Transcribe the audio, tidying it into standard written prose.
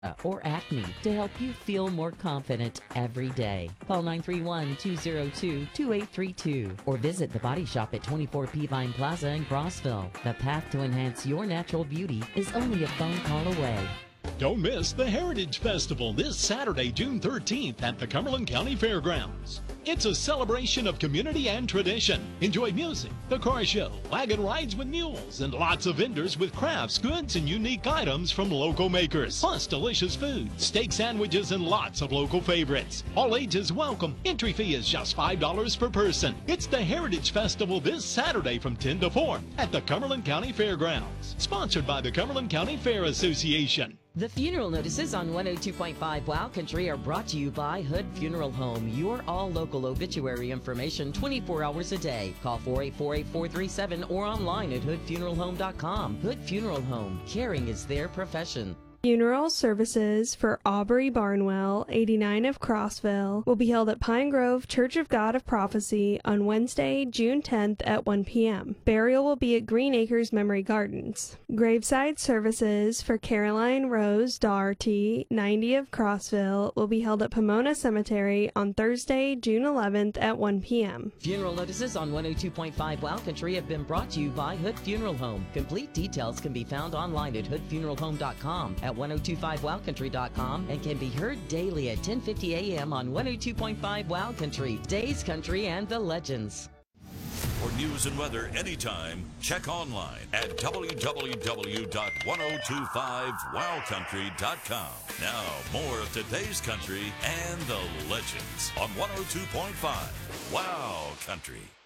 or acne to help you feel more confident every day. Call 931-202-2832 or visit The Body Shop at 24 Peavine Plaza in Crossville. The path to enhance your natural beauty is only a phone call away. Don't miss the Heritage Festival this Saturday, June 13th at the Cumberland County Fairgrounds. It's a celebration of community and tradition. Enjoy music, the car show, wagon rides with mules, and lots of vendors with crafts, goods, and unique items from local makers. Plus delicious food, steak sandwiches, and lots of local favorites. All ages welcome. Entry fee is just $5 per person. It's the Heritage Festival this Saturday from 10 to 4 at the Cumberland County Fairgrounds. Sponsored by the Cumberland County Fair Association. The funeral notices on 102.5 Wow Country are brought to you by Hood Funeral Home, your all local obituary information 24 hours a day. Call 484-8437 or online at hoodfuneralhome.com. Hood Funeral Home, caring is their profession. Funeral services for Aubrey Barnwell, 89 of Crossville, will be held at Pine Grove Church of God of Prophecy on Wednesday, June 10th at 1 p.m. Burial will be at Green Acres Memory Gardens. Graveside services for Caroline Rose Doherty, 90 of Crossville, will be held at Pomona Cemetery on Thursday, June 11th at 1 p.m. Funeral notices on 102.5 Wow Country have been brought to you by Hood Funeral Home. Complete details can be found online at hoodfuneralhome.com, at 1025wowcountry.com, and can be heard daily at 10:50 a.m. on 102.5 Wow Country, Days Country and the Legends. For news and weather anytime, check online at www.1025wowcountry.com. Now, more of today's country and the legends on 102.5 Wow Country.